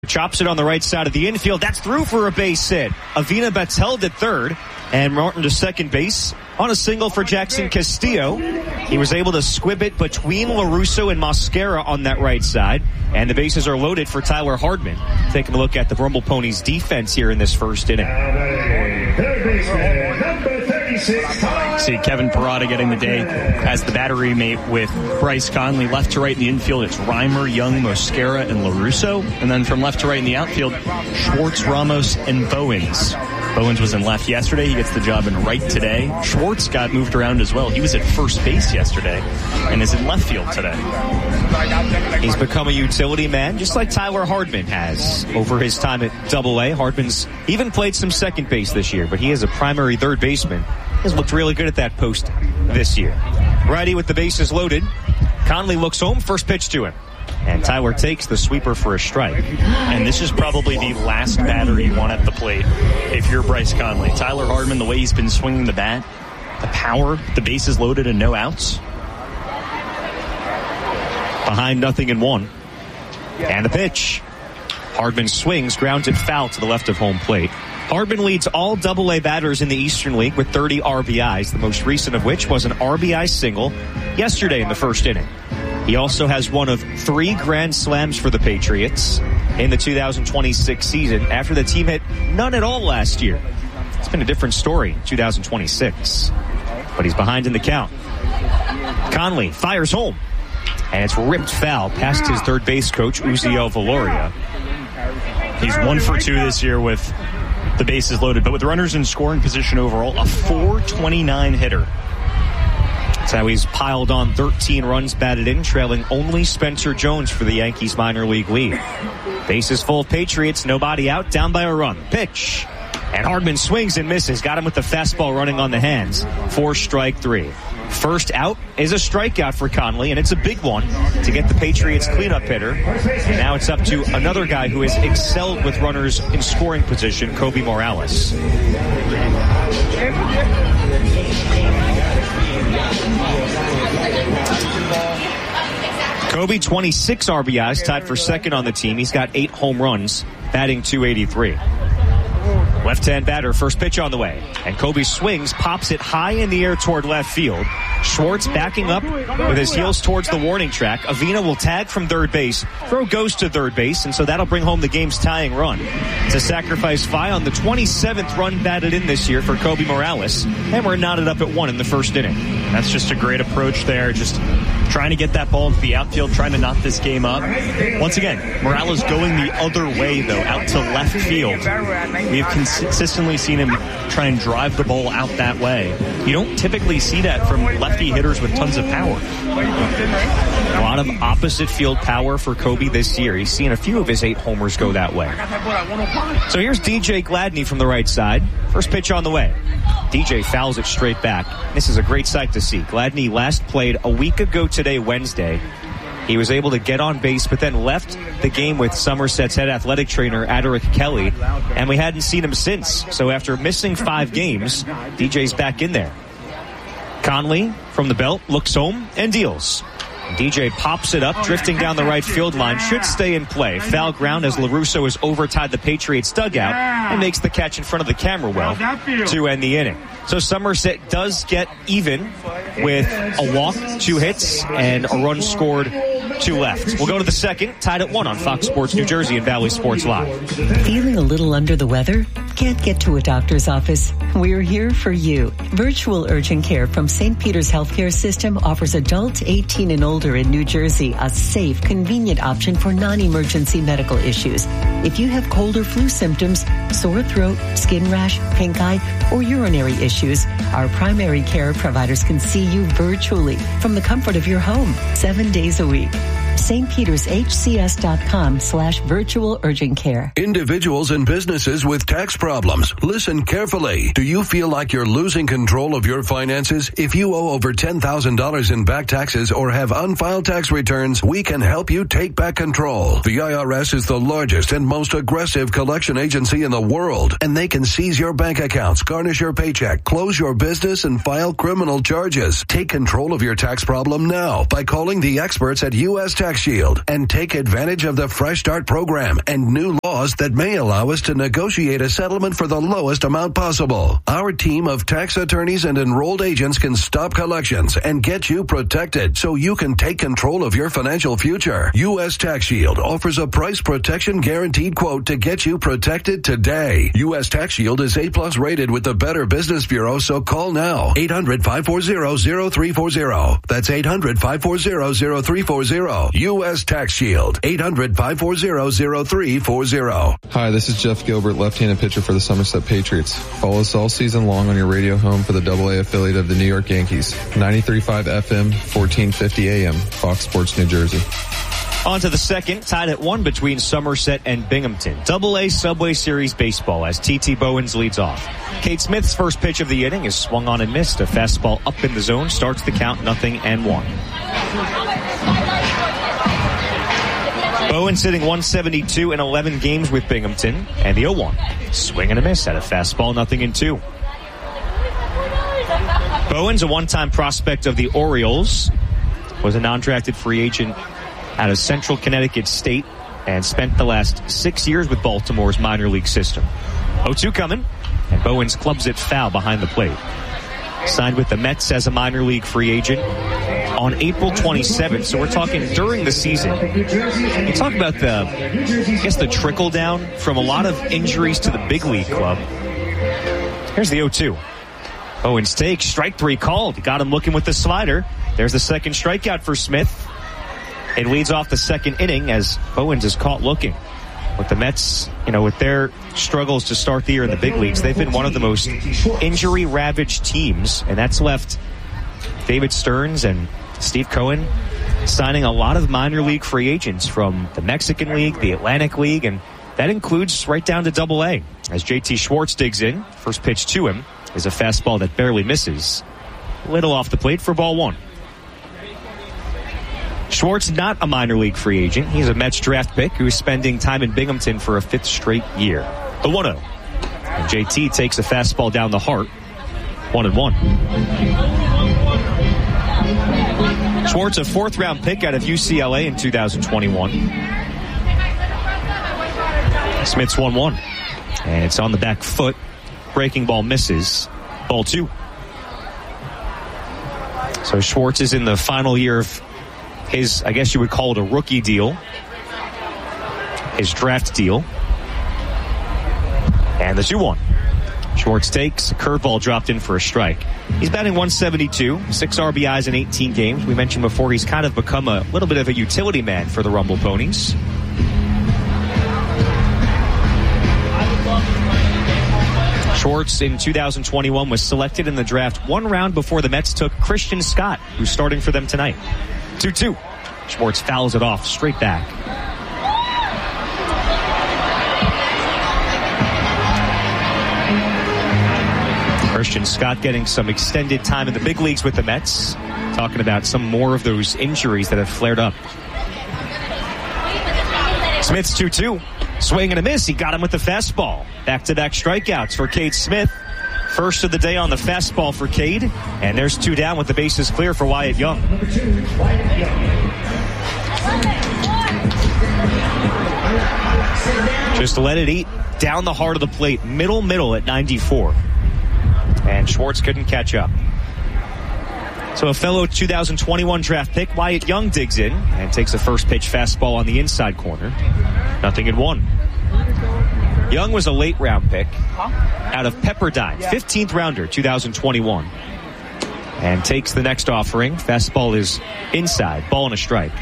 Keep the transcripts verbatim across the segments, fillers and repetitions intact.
Chops it on the right side of the infield. That's through for a base hit. Avina Battelle at third, and Martin to second base on a single for Jackson Castillo. He was able to squib it between LaRusso and Mosquera on that right side, and the bases are loaded for Tyler Hardman. Taking a look at the Rumble Ponies defense here in this first inning. See Kevin Parada getting the day as the battery mate with Bryce Conley. Left to right in the infield, it's Reimer, Young, Mosquera, and LaRusso. And then from left to right in the outfield, Schwartz, Ramos, and Bowens. Bowens was in left yesterday. He gets the job in right today. Schwartz got moved around as well. He was at first base yesterday and is in left field today. He's become a utility man, just like Tyler Hardman has over his time at Double A. Hardman's even played some second base this year, but he is a primary third baseman. Has looked really good at that post this year. Righty with the bases loaded. Conley looks home. First pitch to him. And Tyler takes the sweeper for a strike. And this is probably the last batter you want at the plate if you're Bryce Conley. Tyler Hardman, the way he's been swinging the bat, the power, the bases loaded and no outs. Behind nothing and one. And the pitch. Hardman swings, grounds it foul to the left of home plate. Hardman leads all Double A batters in the Eastern League with thirty R B Is, the most recent of which was an R B I single yesterday in the first inning. He also has one of three grand slams for the Patriots in the two thousand twenty-six season after the team hit none at all last year. It's been a different story in two thousand twenty-six, but he's behind in the count. Conley fires home, and it's ripped foul past his third base coach, Uziel Valoria. He's one for two this year with the bases loaded, but with runners in scoring position overall, a four twenty-nine hitter. That's how he's piled on thirteen runs batted in, trailing only Spencer Jones for the Yankees minor league lead. Bases full of Patriots, nobody out, down by a run. Pitch. And Hardman swings and misses. Got him with the fastball running on the hands. Four strike three. First out is a strikeout for Conley, and it's a big one to get the Patriots cleanup hitter. And now it's up to another guy who has excelled with runners in scoring position, Kobe Morales. Kobe, twenty-six R B Is, tied for second on the team. He's got eight home runs, batting two eighty-three. Left-hand batter, first pitch on the way. And Kobe swings, pops it high in the air toward left field. Schwartz backing up with his heels towards the warning track. Avina will tag from third base. Throw goes to third base, and so that'll bring home the game's tying run. It's a sacrifice fly on the twenty-seventh run batted in this year for Kobe Morales. And we're knotted up at one in the first inning. That's just a great approach there. Just trying to get that ball into the outfield, trying to knot this game up. Once again, Morales going the other way, though, out to left field. We have consistently seen him try and drive the ball out that way. You don't typically see that from lefty hitters with tons of power. A lot of opposite field power for Kobe this year. He's seen a few of his eight homers go that way. So here's D J Gladney from the right side. First pitch on the way. D J fouls it straight back. This is a great sight to see. Gladney last played a week ago today, Wednesday. He was able to get on base, but then left the game with Somerset's head athletic trainer, Aderick Kelly, and we hadn't seen him since. So after missing five games, D J's back in there. Conley from the belt looks home and deals. D J pops it up, drifting down the right field line. Should stay in play. Foul ground as LaRusso has overtied the Patriots dugout and makes the catch in front of the camera well to end the inning. So Somerset does get even with a walk, two hits, and a run scored, two left. We'll go to the second, tied at one on Fox Sports New Jersey and Valley Sports Live. Feeling a little under the weather? Can't get to a doctor's office? We're here for you. Virtual Urgent Care from Saint Peter's Healthcare System offers adults eighteen and older in New Jersey a safe, convenient option for non-emergency medical issues. If you have cold or flu symptoms, sore throat, skin rash, pink eye, or urinary issues, our primary care providers can see you virtually from the comfort of your home, seven days a week. Saint Peters H C S dot com slash virtual urgent care. Individuals and businesses with tax problems, listen carefully. Do you feel like you're losing control of your finances? If you owe over ten thousand dollars in back taxes or have unfiled tax returns, we can help you take back control. The I R S is the largest and most aggressive collection agency in the world, and they can seize your bank accounts, garnish your paycheck, close your business, and file criminal charges. Take control of your tax problem now by calling the experts at U S Tax Shield and take advantage of the Fresh Start program and new laws that may allow us to negotiate a settlement for the lowest amount possible. Our team of tax attorneys and enrolled agents can stop collections and get you protected so you can take control of your financial future. U S Tax Shield offers a price protection guaranteed quote to get you protected today. U S Tax Shield is A plus rated with the Better Business Bureau, so call now. eight hundred, five four zero, zero three four zero. That's eight hundred, five four zero, zero three four zero. U S Tax Shield. eight hundred, five four zero, zero three four zero. Hi, this is Jeff Gilbert, left-handed pitcher for the Somerset Patriots. Follow us all season long on your radio home for the double A affiliate of the New York Yankees. ninety-three point five F M, fourteen fifty A M, Fox Sports New Jersey. On to the second, tied at one between Somerset and Binghamton. Double A Subway Series baseball as T T Bowens leads off. Cade Smith's first pitch of the inning is swung on and missed. A fastball up in the zone starts the count, nothing and one. Bowens sitting one seventy-two in eleven games with Binghamton, and the oh one. Swing and a miss at a fastball, nothing and two. Bowens, a one-time prospect of the Orioles, was a non-drafted free agent out of Central Connecticut State and spent the last six years with Baltimore's minor league system. oh two coming, and Bowens clubs it foul behind the plate. Signed with the Mets as a minor league free agent on April twenty-seventh, so we're talking during the season. You talk about the, I guess, the trickle down from a lot of injuries to the big league club. Here's the oh two. Bowens takes, strike three called. Got him looking with the slider. There's the second strikeout for Smith. It leads off the second inning as Bowens is caught looking. With the Mets, you know, with their struggles to start the year in the big leagues, they've been one of the most injury-ravaged teams, and that's left David Stearns and Steve Cohen signing a lot of minor league free agents from the Mexican League, the Atlantic League, and that includes right down to Double A. As J T Schwartz digs in, first pitch to him is a fastball that barely misses. Little off the plate for ball one. Schwartz not a minor league free agent. He's a Mets draft pick who's spending time in Binghamton for a fifth straight year. The one oh. And J T takes a fastball down the heart. One and one. Schwartz, a fourth round pick out of U C L A in two thousand twenty-one. Smith's one one. And it's on the back foot. Breaking ball misses. Ball two. So Schwartz is in the final year of his, I guess you would call it a rookie deal. His draft deal. And the two one. Schwartz takes, a curveball dropped in for a strike. He's batting one seventy-two, six R B Is in eighteen games. We mentioned before he's kind of become a little bit of a utility man for the Rumble Ponies. Schwartz in two thousand twenty-one was selected in the draft one round before the Mets took Christian Scott, who's starting for them tonight. two two. Schwartz fouls it off straight back. Christian Scott getting some extended time in the big leagues with the Mets. Talking about some more of those injuries that have flared up. Smith's two two. Swing and a miss. He got him with the fastball. Back-to-back strikeouts for Cade Smith. First of the day on the fastball for Cade. And there's two down with the bases clear for Wyatt Young. Just let it eat down the heart of the plate. Middle, middle at ninety-four. And Schwartz couldn't catch up. So a fellow two thousand twenty-one draft pick, Wyatt Young, digs in and takes a first pitch fastball on the inside corner. Nothing in one. Young was a late round pick out of Pepperdine, fifteenth rounder, two thousand twenty-one. And takes the next offering. Fastball is inside, ball and a strike.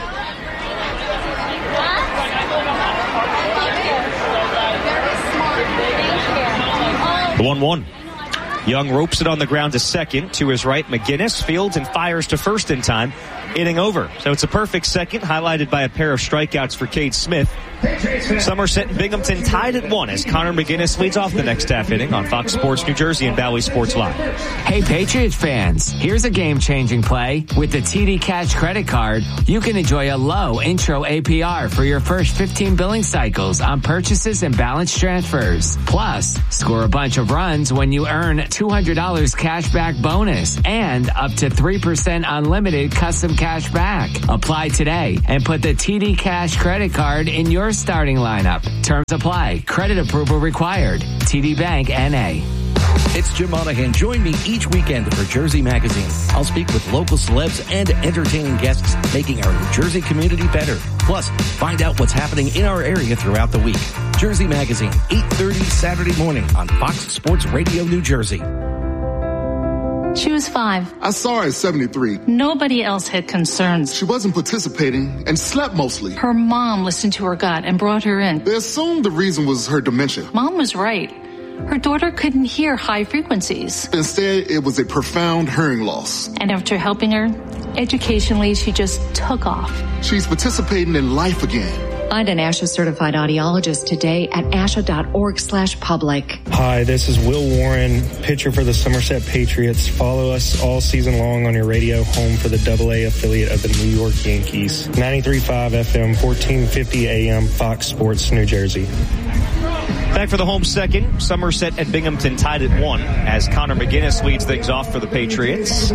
The one one. Young ropes it on the ground to second. To his right, McGinnis fields and fires to first in time. Inning over. So it's a perfect second, highlighted by a pair of strikeouts for Cade Smith. Somerset and Binghamton tied at one as Connor McGinnis leads off the next half inning on Fox Sports New Jersey and Valley Sports Live. Hey, Patriots fans, here's a game-changing play. With the T D Cash credit card, you can enjoy a low intro A P R for your first fifteen billing cycles on purchases and balance transfers. Plus, score a bunch of runs when you earn two hundred dollars cash back bonus and up to three percent unlimited custom cash back. Apply today and put the T D Cash credit card in your starting lineup. Terms apply. Credit approval required. T D Bank N A. It's Jim Monahan. Join me each weekend for Jersey Magazine. I'll speak with local celebs and entertaining guests, making our New Jersey community better. Plus, find out what's happening in our area throughout the week. Jersey Magazine, eight thirty Saturday morning on Fox Sports Radio New Jersey. She was five. I saw her at seventy-three. Nobody else had concerns. She wasn't participating and slept mostly. Her mom listened to her gut and brought her in. They assumed the reason was her dementia. Mom was right. Her daughter couldn't hear high frequencies. Instead, it was a profound hearing loss. And after helping her, educationally, she just took off. She's participating in life again. Find an ASHA certified audiologist today at asha.org slash public. Hi, this is Will Warren, pitcher for the Somerset Patriots. Follow us all season long on your radio home for the double A affiliate of the New York Yankees. ninety-three point five F M, fourteen fifty A M, Fox Sports, New Jersey. Back for the home second, Somerset and Binghamton tied at one as Connor McGinnis leads things off for the Patriots.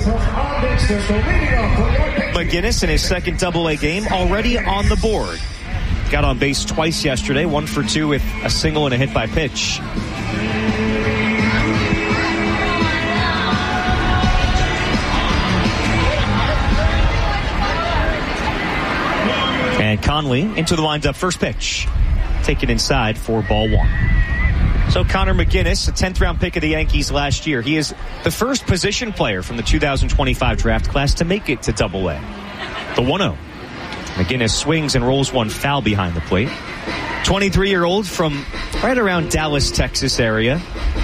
McGinnis in his second double A game already on the board. Got on base twice yesterday, one for two with a single and a hit by pitch. And Conley into the windup first pitch. Taken inside for ball one. So Connor McGinnis, a tenth round pick of the Yankees last year. He is the first position player from the two thousand twenty-five draft class to make it to double A. The one oh. McGinnis swings and rolls one foul behind the plate. twenty-three-year-old from right around Dallas, Texas area.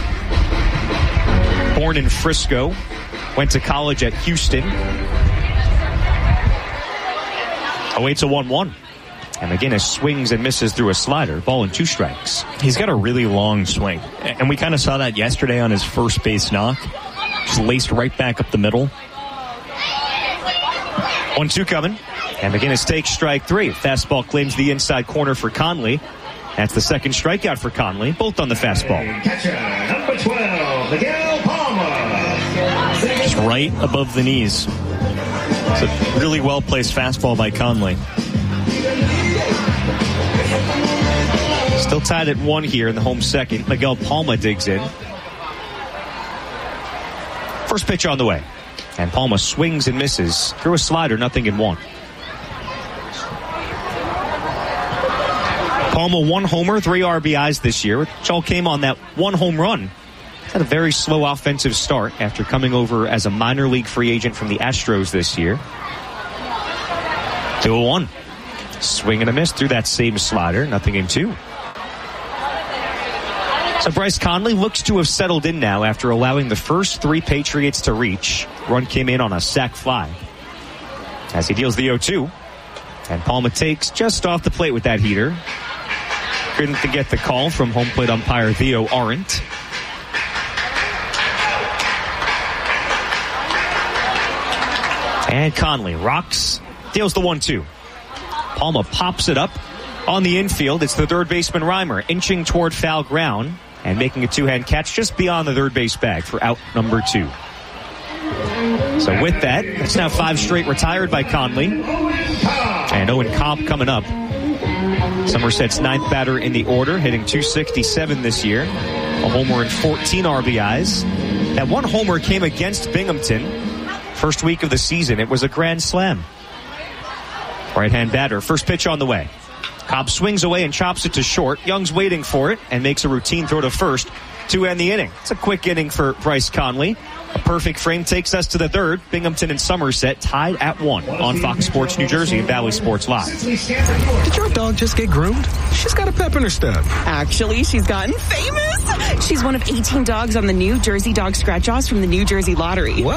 Born in Frisco. Went to college at Houston. Awaits a one one. And McGinnis swings and misses through a slider. Ball and two strikes. He's got a really long swing. And we kind of saw that yesterday on his first base knock. Just laced right back up the middle. one two coming. And McGinnis takes strike three. Fastball claims the inside corner for Conley. That's the second strikeout for Conley, both on the fastball. Catcher, number twelve, Miguel Palma. Just right above the knees. It's a really well-placed fastball by Conley. Still tied at one here in the home second. Miguel Palma digs in. First pitch on the way. And Palma swings and misses. Through a slider, nothing in one. Palma one homer, three R B Is this year, which all came on that one home run. Had a very slow offensive start after coming over as a minor league free agent from the Astros this year. two oh one. Swing and a miss through that same slider, nothing in two. So Bryce Conley looks to have settled in now after allowing the first three Patriots to reach. Run came in on a sac fly. As he deals the oh two. And Palma takes just off the plate with that heater. Couldn't get the call from home plate umpire Theo Arendt. And Conley rocks, deals the one two. Palma pops it up on the infield. It's the third baseman Reimer inching toward foul ground and making a two-hand catch just beyond the third base bag for out number two. So with that, it's now five straight retired by Conley. And Owen Cobb coming up. Somerset's ninth batter in the order, hitting two sixty-seven this year. A homer and fourteen R B Is. That one homer came against Binghamton. First week of the season, it was a grand slam. Right-hand batter, first pitch on the way. Cobb swings away and chops it to short. Young's waiting for it and makes a routine throw to first to end the inning. It's a quick inning for Bryce Conley. A perfect frame takes us to the third. Binghamton and Somerset tied at one on Fox Sports New Jersey and Valley Sports Live. Did your dog just get groomed? She's got a pep in her step. Actually, she's gotten famous. She's one of eighteen dogs on the New Jersey Dog Scratch-Offs from the New Jersey Lottery. What?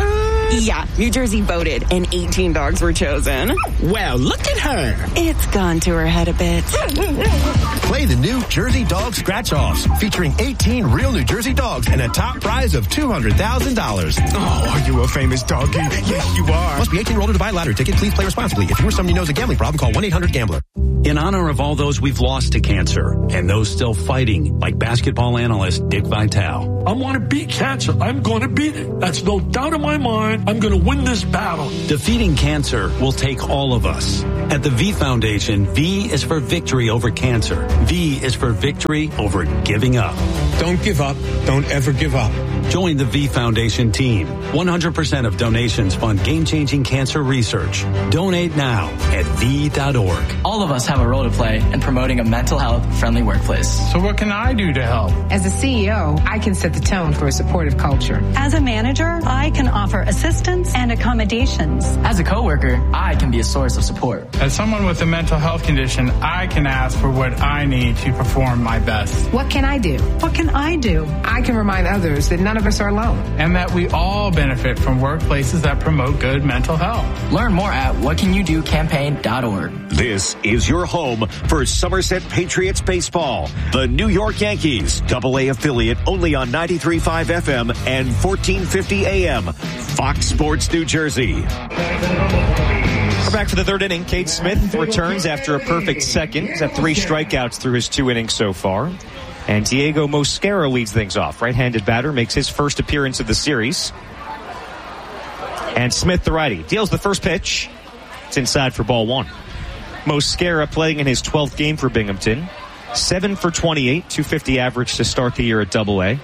Yeah, New Jersey voted and eighteen dogs were chosen. Well, look at her. It's gone to her head a bit. Play the new Jersey Dog Scratch-Offs, featuring eighteen real New Jersey dogs and a top prize of two hundred thousand dollars. Oh, are you a famous doggy? Yes, you are. Must be eighteen or older to buy a lottery ticket. Please play responsibly. If you or someone you know has a gambling problem, call one eight hundred gambler. In honor of all those we've lost to cancer and those still fighting, like basketball analyst Dick Vitale. I want to beat cancer. I'm going to beat it. That's no doubt in my mind. I'm going to win this battle. Defeating cancer will take all of us. At the V Foundation, V is for victory over cancer. V is for victory over giving up. Don't give up. Don't ever give up. Join the V Foundation team. one hundred percent of donations fund game-changing cancer research. Donate now at V dot org. All of us have a role to play in promoting a mental health friendly workplace. So what can I do to help? As a C E O, I can set the tone for a supportive culture. As a manager, I can offer assistance and accommodations. As a coworker, I can be a source of support. As someone with a mental health condition, I can ask for what I need to perform my best. What can I do? What can I do? I can remind others that none of us are alone. And that we all benefit from workplaces that promote good mental health. Learn more at what can you do campaign dot org. This is your home for Somerset Patriots baseball. The New York Yankees, double A affiliate, only on ninety-three point five F M and fourteen fifty A M. Fox Sports New Jersey. We're back for the third inning. Cade Smith returns after a perfect second. He's had three strikeouts through his two innings so far. And Diego Mosquera leads things off. Right-handed batter makes his first appearance of the series. And Smith, the righty, deals the first pitch. It's inside for ball one. Mosquera playing in his twelfth game for Binghamton. seven for twenty-eight, two fifty average to start the year at double A.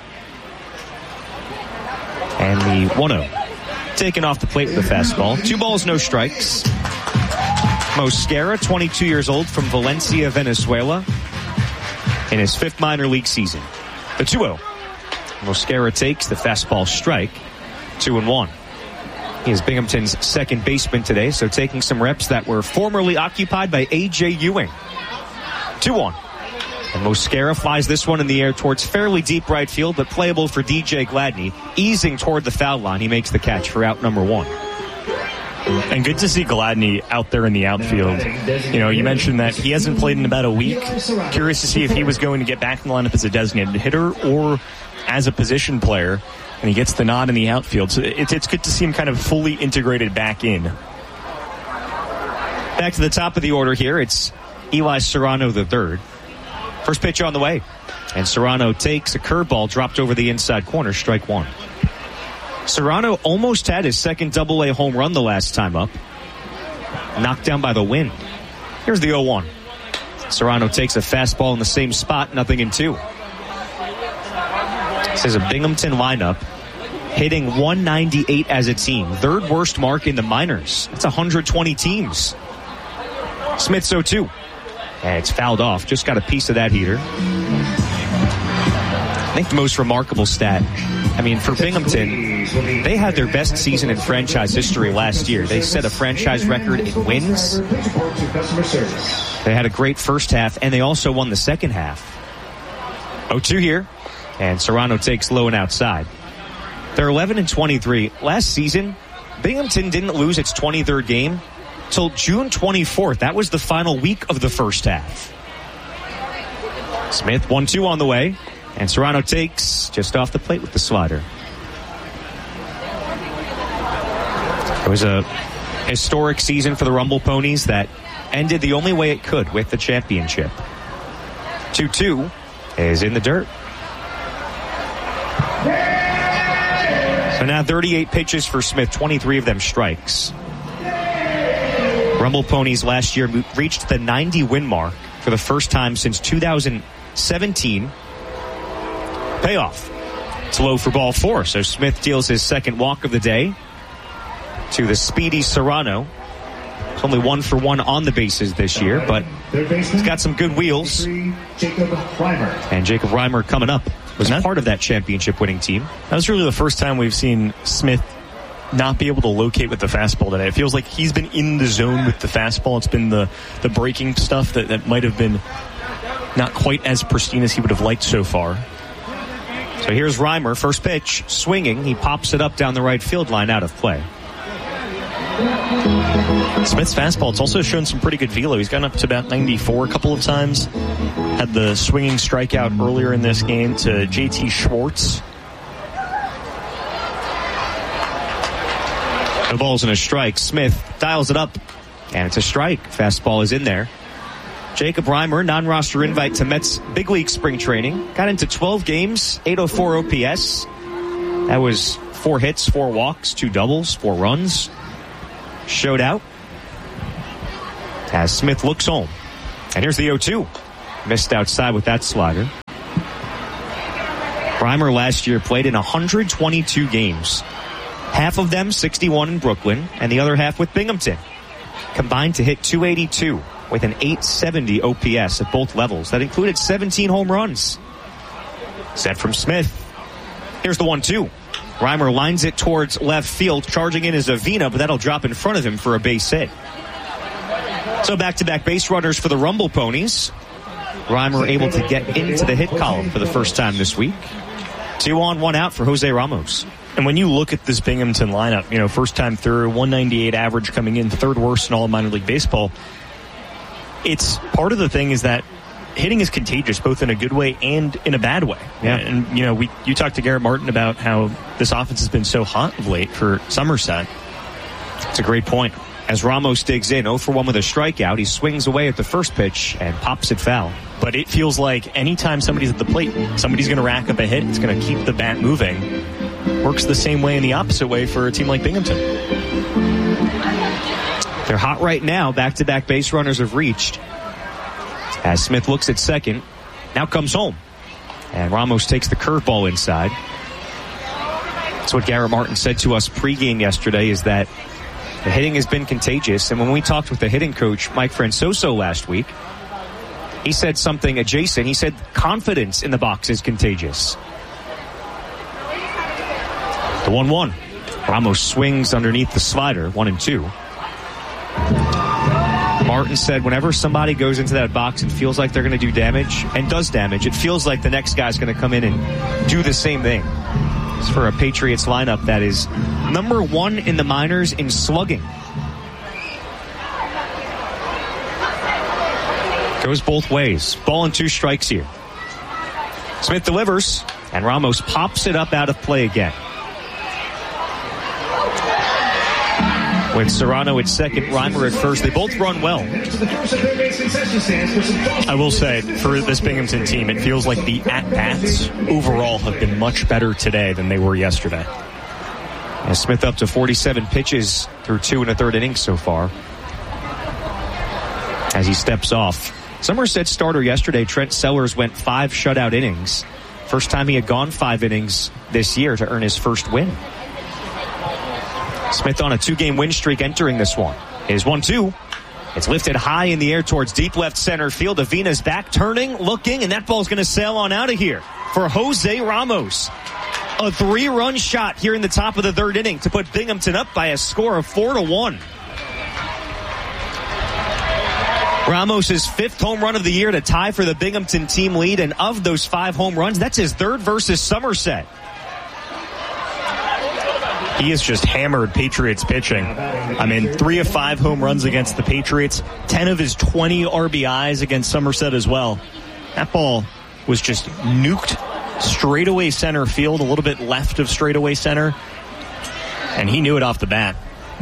And the one oh. Taken off the plate with the fastball. Two balls, no strikes. Mosquera, twenty-two years old, from Valencia, Venezuela, in his fifth minor league season. The two oh. Mosquera takes the fastball strike. Two and one. He is Binghamton's second baseman today, so taking some reps that were formerly occupied by A J Ewing. two one. And Mosquera flies this one in the air towards fairly deep right field, but playable for D J Gladney. Easing toward the foul line, he makes the catch for out number one. And good to see Gladney out there in the outfield. You know, you mentioned that he hasn't played in about a week. Curious to see if he was going to get back in the lineup as a designated hitter or as a position player. And he gets the nod in the outfield. So it's, it's good to see him kind of fully integrated back in. Back to the top of the order here. It's Eli Serrano the third. First pitch on the way. And Serrano takes a curveball dropped over the inside corner, strike one. Serrano almost had his second double A home run the last time up. Knocked down by the wind. Here's the oh one. Serrano takes a fastball in the same spot, nothing in two. This is a Binghamton lineup hitting one ninety-eight as a team. Third worst mark in the minors. That's one hundred twenty teams. Smith's oh two. And it's fouled off. Just got a piece of that heater. I think the most remarkable stat, I mean, for Binghamton, they had their best season in franchise history last year. They set a franchise record in wins. They had a great first half, and they also won the second half. oh two here, and Serrano takes low and outside. They're eleven and twenty-three. Last season, Binghamton didn't lose its twenty-third game till June twenty-fourth. That was the final week of the first half. Smith, one two on the way. And Serrano takes just off the plate with the slider. It was a historic season for the Rumble Ponies that ended the only way it could, with the championship. two two is in the dirt. So now thirty-eight pitches for Smith, twenty-three of them strikes. Rumble Ponies last year reached the ninety win mark for the first time since two thousand seventeen. Payoff. It's low for ball four, so Smith deals his second walk of the day to the speedy Serrano. It's only one for one on the bases this year, but he's got some good wheels. And Jacob Reimer coming up was part of that championship winning team. That was really the first time we've seen Smith not be able to locate with the fastball today. It feels like he's been in the zone with the fastball. It's been the, the breaking stuff that, that might have been not quite as pristine as he would have liked so far. So here's Reimer, first pitch, swinging. He pops it up down the right field line, out of play. Smith's fastball, it's also shown some pretty good velo. He's gotten up to about ninety-four a couple of times. Had the swinging strikeout earlier in this game to J T Schwartz. The ball's in a strike. Smith dials it up, and it's a strike. Fastball is in there. Jacob Reimer, non-roster invite to Mets big league spring training. Got into twelve games, eight oh four O P S. That was four hits, four walks, two doubles, four runs. Showed out as Smith looks home. And here's the oh two. Missed outside with that slider. Reimer last year played in one hundred twenty-two games. Half of them, sixty-one in Brooklyn, and the other half with Binghamton. Combined to hit two eighty-two with an eight seventy O P S at both levels. That included seventeen home runs. Set from Smith. Here's the one two. Reimer lines it towards left field. Charging in is Avina, but that'll drop in front of him for a base hit. So back-to-back base runners for the Rumble Ponies. Reimer able to get into the hit column for the first time this week. Two on, one out for Jose Ramos. And when you look at this Binghamton lineup, you know, first time through, one ninety-eight average coming in, third worst in all of minor league baseball. It's part of the thing is that hitting is contagious, both in a good way and in a bad way. Yeah. And, you know, we you talked to Garrett Martin about how this offense has been so hot of late for Somerset. It's a great point. As Ramos digs in, oh for one with a strikeout, he swings away at the first pitch and pops it foul. But it feels like anytime somebody's at the plate, somebody's going to rack up a hit. It's going to keep the bat moving. Works the same way in the opposite way for a team like Binghamton. They're hot right now. Back-to-back base runners have reached. As Smith looks at second, now comes home. And Ramos takes the curveball inside. That's what Garrett Martin said to us pregame yesterday, is that the hitting has been contagious. And when we talked with the hitting coach, Mike Francoso, last week, he said something adjacent. He said confidence in the box is contagious. The one one. Ramos swings underneath the slider, one and two. Martin said whenever somebody goes into that box and feels like they're going to do damage, and does damage, it feels like the next guy's going to come in and do the same thing. It's for a Patriots lineup that is number one in the minors in slugging. Goes both ways. Ball and two strikes here. Smith delivers, and Ramos pops it up out of play again. With Serrano at second, Reimer at first. They both run well. I will say, for this Binghamton team, it feels like the at-bats overall have been much better today than they were yesterday. And Smith up to forty-seven pitches through two and a third innings so far. As he steps off. Somerset starter yesterday, Trent Sellers, went five shutout innings. First time he had gone five innings this year to earn his first win. Smith on a two-game win streak entering this one. Is one two. It's lifted high in the air towards deep left center field. Avina's back, turning, looking, and that ball's going to sail on out of here for Jose Ramos. A three-run shot here in the top of the third inning to put Binghamton up by a score of four to one. Ramos' fifth home run of the year to tie for the Binghamton team lead, and of those five home runs, that's his third versus Somerset. He has just hammered Patriots pitching. I mean, three of five home runs against the Patriots, ten of his twenty R B Is against Somerset as well. That ball was just nuked straightaway center field, a little bit left of straightaway center, and he knew it off the bat.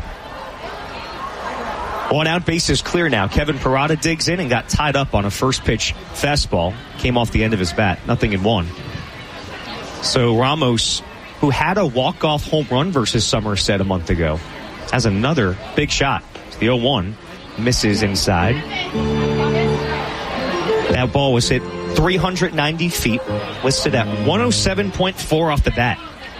One out, base is clear now. Kevin Parada digs in and got tied up on a first pitch fastball. Came off the end of his bat. Nothing in one. So Ramos, who had a walk-off home run versus Somerset a month ago, has another big shot. The oh one misses inside. That ball was hit three hundred ninety feet, listed at one oh seven point four off the bat.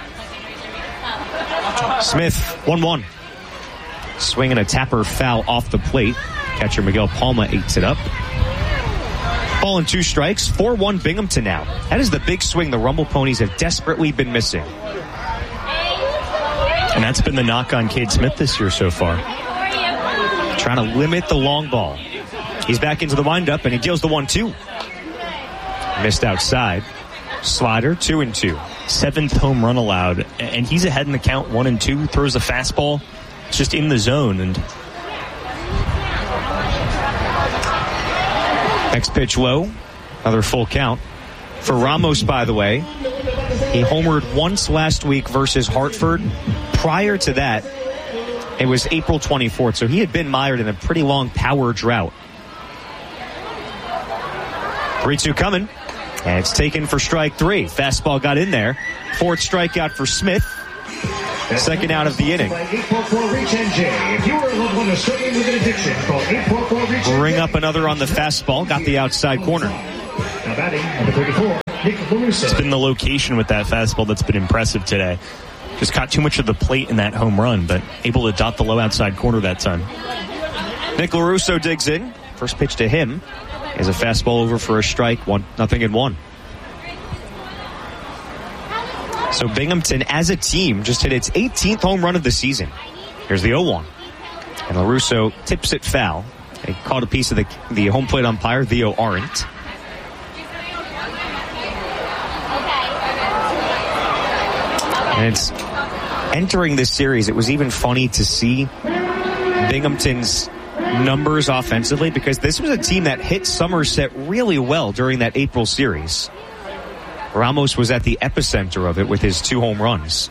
Smith, one one. Swinging a tapper foul off the plate. Catcher Miguel Palma eats it up. Ball and two strikes. four one Binghamton now. That is the big swing the Rumble Ponies have desperately been missing. And that's been the knock on Cade Smith this year so far. Trying to limit the long ball. He's back into the windup, and he deals the one two. Missed outside. Slider, two and two. Seventh home run allowed, and he's ahead in the count, one and two. Throws a fastball It's just in the zone. And next pitch low. Another full count. For Ramos, by the way, he homered once last week versus Hartford. Prior to that, it was April twenty-fourth, so he had been mired in a pretty long power drought. three two coming, and it's taken for strike three. Fastball got in there. Fourth strikeout for Smith. Second out of the inning. Bring up another on the fastball. Got the outside corner. It's been the location with that fastball that's been impressive today. Just caught too much of the plate in that home run, but able to dot the low outside corner that time. Nick LaRusso digs in. First pitch to him is a fastball over for a strike. One, nothing in one. So Binghamton, as a team, just hit its eighteenth home run of the season. Here's the oh one. And LaRusso tips it foul. They caught a piece of the, the home plate umpire, Theo Arendt. And it's entering this series, it was even funny to see Binghamton's numbers offensively, because this was a team that hit Somerset really well during that April series. Ramos was at the epicenter of it with his two home runs.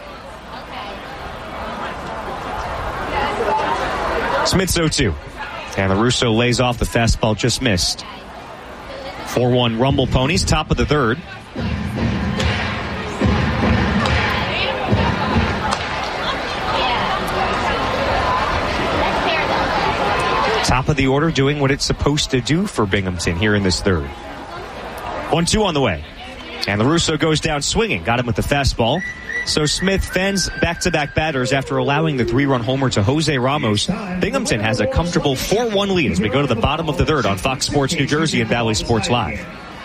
Smith's oh two. And LaRusso lays off the fastball, just missed. four one Rumble Ponies, top of the third. Top of the order doing what it's supposed to do for Binghamton here in this third. one two on the way. And LaRusso goes down swinging. Got him with the fastball. So Smith fends back-to-back batters after allowing the three-run homer to Jose Ramos. Binghamton has a comfortable four one lead as we go to the bottom of the third on Fox Sports New Jersey and Valley Sports Live.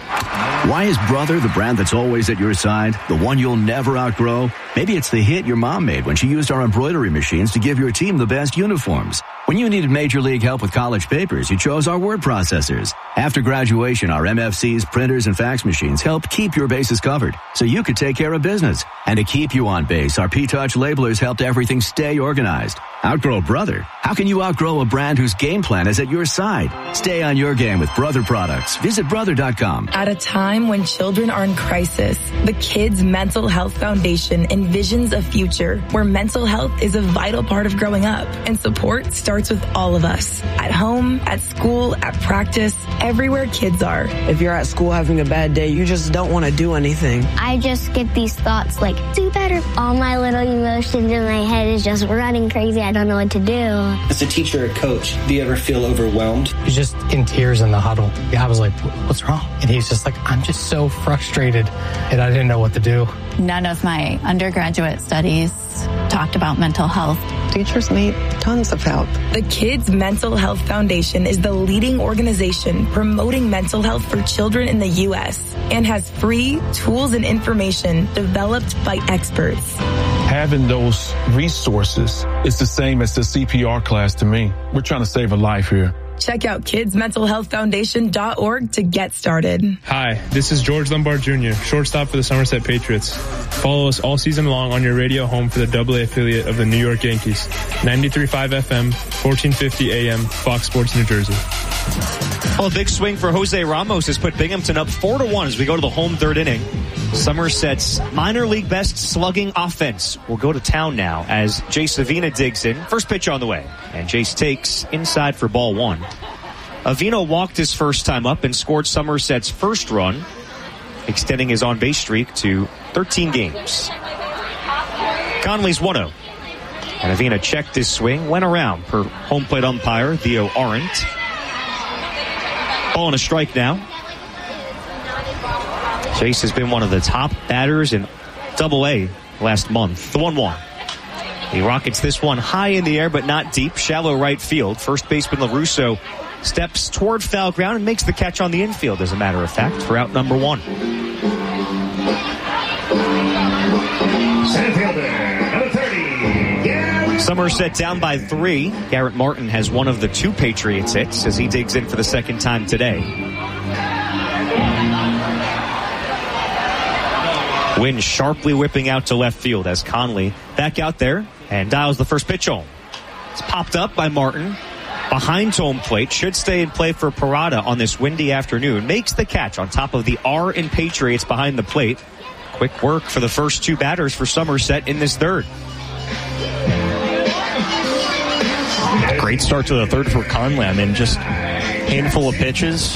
Why is Brother the brand that's always at your side? The one you'll never outgrow? Maybe it's the hit your mom made when she used our embroidery machines to give your team the best uniforms. When you needed Major League help with college papers, you chose our word processors. After graduation, our M F Cs, printers, and fax machines help keep your bases covered so you could take care of business. And to keep you on base, our P-Touch labelers helped everything stay organized. Outgrow Brother? How can you outgrow a brand whose game plan is at your side? Stay on your game with Brother products. Visit brother dot com. At a time when children are in crisis, the Kids Mental Health Foundation envisions a future where mental health is a vital part of growing up, and support starts with all of us. At home, at school, at practice, everywhere kids are. If you're at school having a bad day, you just don't want to do anything. I just get these thoughts like, do better. All my little emotions in my head is just running crazy. I don't know what to do. As a teacher or coach, do you ever feel overwhelmed? He was just in tears in the huddle. I was like, what's wrong? And he's just like, I'm just so frustrated, and I didn't know what to do. None of my undergraduate studies talked about mental health. Teachers need tons of help. The Kids Mental Health Foundation is the leading organization promoting mental health for children in the U S and has free tools and information developed by experts. Having those resources is the same as the C P R class to me. We're trying to save a life here. Check out kids mental health foundation dot org to get started. Hi, this is George Lombard Junior, shortstop for the Somerset Patriots. Follow us all season long on your radio home for the double A affiliate of the New York Yankees. ninety-three point five F M, fourteen fifty A M, Fox Sports New Jersey. Well, a big swing for Jose Ramos has put Binghamton up four to one as we go to the home third inning. Somerset's minor league best slugging offense will go to town now as Jace Avina digs in. First pitch on the way, and Jace takes inside for ball one. Avina walked his first time up and scored Somerset's first run, extending his on-base streak to thirteen games. Conley's one oh. And Avina checked his swing, went around per home plate umpire Theo Arendt. Ball and a strike now. Jace has been one of the top batters in double A last month. The one one. He rockets this one high in the air, but not deep. Shallow right field. First baseman LaRusso steps toward foul ground and makes the catch on the infield, as a matter of fact, for out number one. Center fielder, number thirty, Garrett. Somerset down by three. Garrett Martin has one of the two Patriots hits as he digs in for the second time today. Wind sharply whipping out to left field as Conley back out there and dials the first pitch home. It's popped up by Martin. Behind home plate, should stay in play for Parada on this windy afternoon. Makes the catch on top of the R in Patriots behind the plate. Quick work for the first two batters for Somerset in this third. Great start to the third for Conley. I mean, just handful of pitches.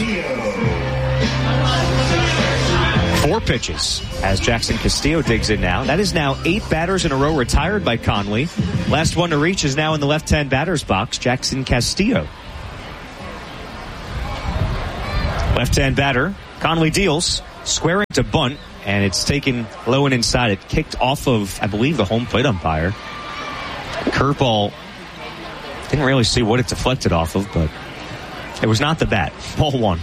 Four pitches as Jackson Castillo digs in now. That is now eight batters in a row retired by Conley. Last one to reach is now in the left-hand batter's box, Jackson Castillo. Left-hand batter, Conley deals, squaring to bunt, and it's taken low and inside. It kicked off of, I believe, the home plate umpire. Curveball, didn't really see what it deflected off of, but it was not the bat. Ball one.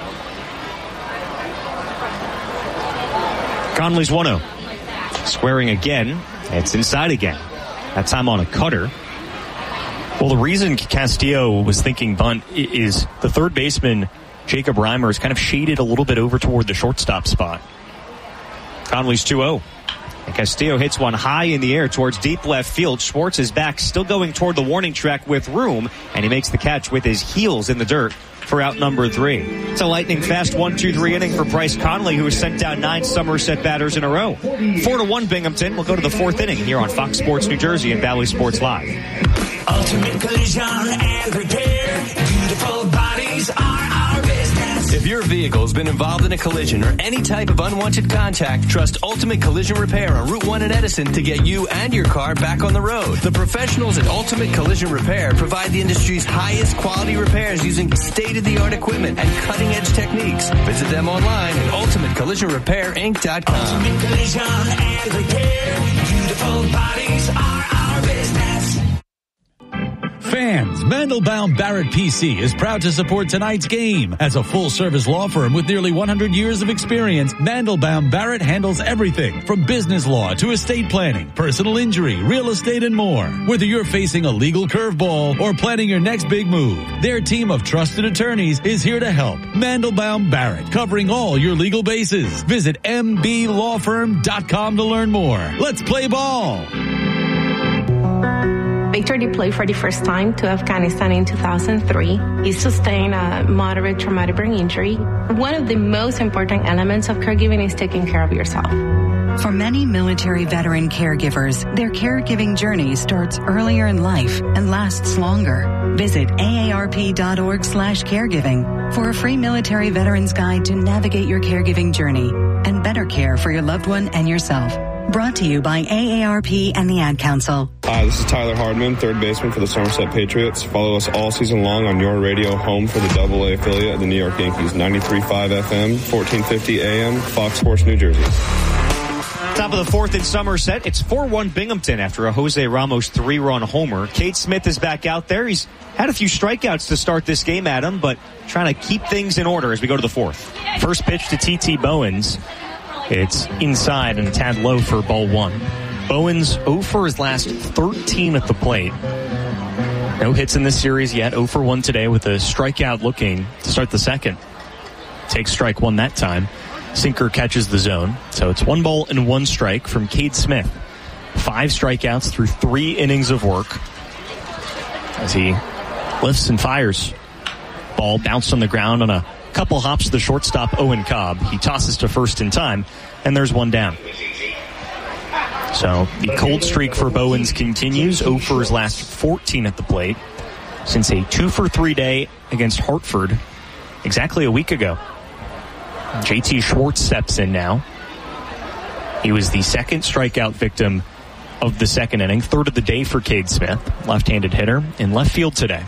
Conley's one oh. Squaring again. It's inside again. That time on a cutter. Well, the reason Castillo was thinking bunt is the third baseman, Jacob Reimer, is kind of shaded a little bit over toward the shortstop spot. Conley's two oh. And Castillo hits one high in the air towards deep left field. Schwartz is back, still going toward the warning track with room, and he makes the catch with his heels in the dirt for out number three. It's a lightning fast one two three inning for Bryce Conley, who has sent down nine Somerset batters in a row. Four to one Binghamton. We'll go to the fourth inning here on Fox Sports New Jersey and Valley Sports Live. Ultimate Collision and Repair. Beautiful bodies are our business. If your vehicle's been involved in a collision or any type of unwanted contact, trust Ultimate Collision Repair on Route one in Edison to get you and your car back on the road. The professionals at Ultimate Collision Repair provide the industry's highest quality repairs using state-of-the-art equipment and cutting-edge techniques. Visit them online at ultimate collision repair inc dot com. Ultimate Collision and Repair. Beautiful bodies are our business. Fans, Mandelbaum Barrett P C is proud to support tonight's game. As a full-service law firm with nearly one hundred years of experience, Mandelbaum Barrett handles everything from business law to estate planning, personal injury, real estate, and more. Whether you're facing a legal curveball or planning your next big move, their team of trusted attorneys is here to help. Mandelbaum Barrett, covering all your legal bases. Visit m b law firm dot com to learn more. Let's play ball. Victor deployed for the first time to Afghanistan in two thousand three. He sustained a moderate traumatic brain injury. One of the most important elements of caregiving is taking care of yourself. For many military veteran caregivers, their caregiving journey starts earlier in life and lasts longer. Visit A A R P dot org slash caregiving for a free military veterans guide to navigate your caregiving journey and better care for your loved one and yourself. Brought to you by A A R P and the Ad Council. Hi, this is Tyler Hardman, third baseman for the Somerset Patriots. Follow us all season long on your radio home for the double A affiliate of the New York Yankees. ninety-three point five F M, fourteen fifty A M, Fox Sports New Jersey. Top of the fourth in Somerset. It's four one Binghamton after a Jose Ramos three-run homer. Cade Smith is back out there. He's had a few strikeouts to start this game, Adam, but trying to keep things in order as we go to the fourth. First pitch to T T Bowens. It's inside and a tad low for ball one. Bowens oh for his last thirteen at the plate. No hits in this series yet. oh for one today with a strikeout looking to start the second. Takes strike one that time. Sinker catches the zone. So it's one ball and one strike from Cade Smith. Five strikeouts through three innings of work as he lifts and fires. Ball bounced on the ground on a couple hops to the shortstop, Owen Cobb. He tosses to first in time, and there's one down. So the cold streak for Bowens continues. oh for his last fourteen at the plate since a two for three day against Hartford exactly a week ago. J T Schwartz steps in now. He was the second strikeout victim of the second inning, third of the day for Cade Smith, left-handed hitter in left field today.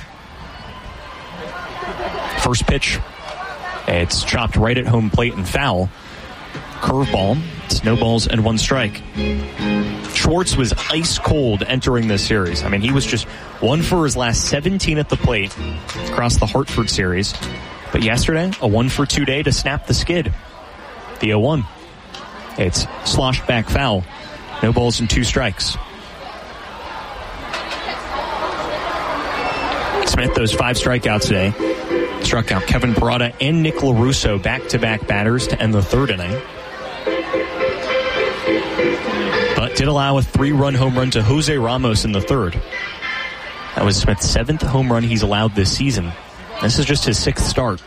First pitch, it's chopped right at home plate and foul. Curveball, it's no balls and one strike. Schwartz was ice cold entering this series. I mean, he was just one for his last seventeen at the plate across the Hartford series. But yesterday, a one for two day to snap the skid. The oh one. It's sloshed back foul. No balls and two strikes. Smith, those five strikeouts today, struck out Kevin Parada and Nick LaRusso, back-to-back batters to end the third inning. But did allow a three-run home run to Jose Ramos in the third. That was Smith's seventh home run he's allowed this season. This is just his sixth start.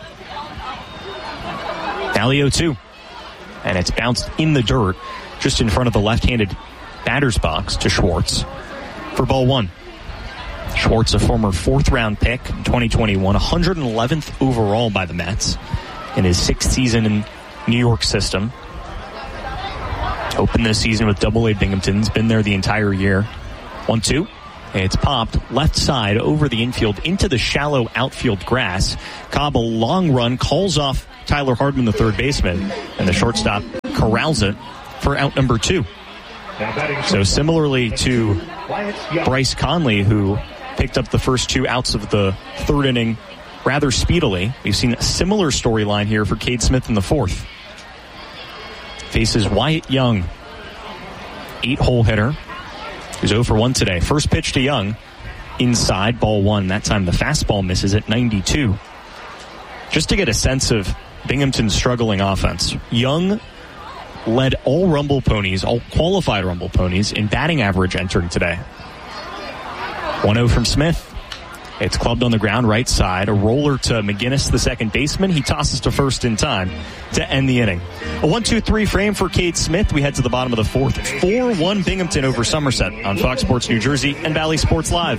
Now the oh two. And it's bounced in the dirt just in front of the left-handed batter's box to Schwartz for ball one. Schwartz, a former fourth-round pick in twenty twenty-one, one hundred eleventh overall by the Mets in his sixth season in New York system. Opened this season with Double-A Binghamton's, been there the entire year. one two. It's popped left side over the infield into the shallow outfield grass. Cobb, a long run, calls off Tyler Hardman, the third baseman, and the shortstop corrals it for out number two. So similarly to Bryce Conley, who picked up the first two outs of the third inning rather speedily, we've seen a similar storyline here for Cade Smith in the fourth. Faces Wyatt Young, eight-hole hitter, who's oh for one today. First pitch to Young, inside, ball one. That time the fastball misses at ninety-two. Just to get a sense of Binghamton's struggling offense, Young led all Rumble Ponies, all qualified Rumble Ponies, in batting average entering today. one oh from Smith. It's clubbed on the ground, right side. A roller to McGinnis, the second baseman. He tosses to first in time to end the inning. A one two three frame for Cade Smith. We head to the bottom of the fourth. four one Binghamton over Somerset on Fox Sports New Jersey and Valley Sports Live.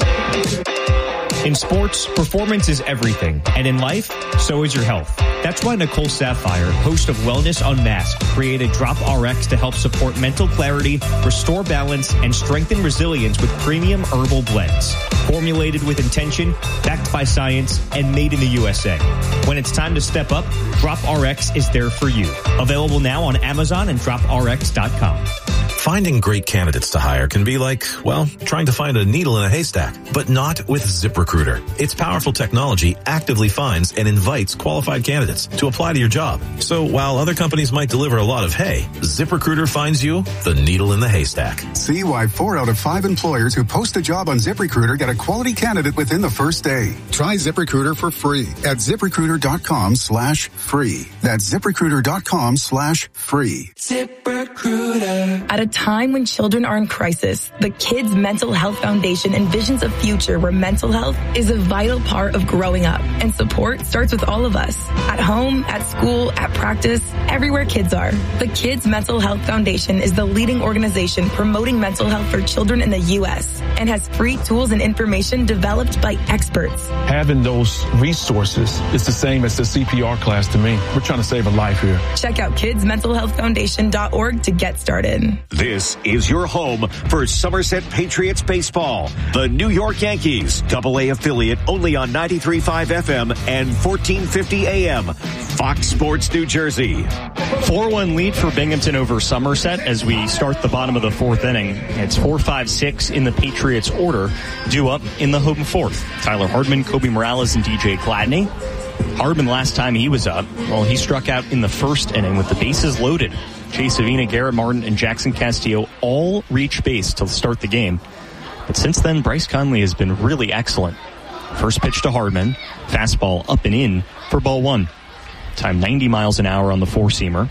In sports, performance is everything. And in life, so is your health. That's why Nicole Sapphire, host of Wellness Unmasked, created Drop R X to help support mental clarity, restore balance, and strengthen resilience with premium herbal blends. Formulated with intention, backed by science, and made in the U S A. When it's time to step up, Drop R X is there for you. Available now on Amazon and drop R X dot com. Finding great candidates to hire can be like, well, trying to find a needle in a haystack, but not with ZipRecruiter. Its powerful technology actively finds and invites qualified candidates to apply to your job. So while other companies might deliver a lot of hay, ZipRecruiter finds you the needle in the haystack. See why four out of five employers who post a job on ZipRecruiter get a quality candidate within the first day. Try ZipRecruiter for free at ZipRecruiter.com slash free. That's ZipRecruiter.com slash free. ZipRecruiter. At a time when children are in crisis, the Kids Mental Health Foundation envisions a future where mental health is a vital part of growing up, and support starts with all of us. At home, at school, at practice, everywhere kids are. The Kids Mental Health Foundation is the leading organization promoting mental health for children in the U S and has free tools and information developed by experts. Having those resources is the same as the C P R class to me. We're trying to save a life here. Check out kids mental health foundation dot org to get started. This is your home for Somerset Patriots baseball. The New York Yankees, Double A affiliate, only on ninety-three point five F M and fourteen fifty A M. Fox Sports New Jersey. four one lead for Binghamton over Somerset as we start the bottom of the fourth inning. It's four five six in the Patriots order, due up in the home fourth. Tyler Hardman, Kobe Morales, and D J Gladney. Hardman, last time he was up, well, he struck out in the first inning with the bases loaded. Chase Avina, Garrett Martin, and Jackson Castillo all reach base to start the game. But since then, Bryce Conley has been really excellent. First pitch to Hardman, fastball up and in for ball one. Time ninety miles an hour on the four-seamer.